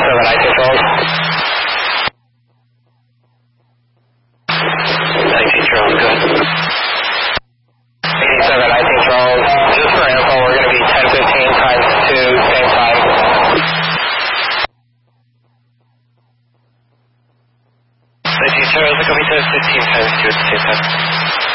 I controls. 19 Charles, good. 87 I controls. Just for info, we're going to be 1015 times 2, same time. 19 Charles, copy 1015 times 2 at the same time.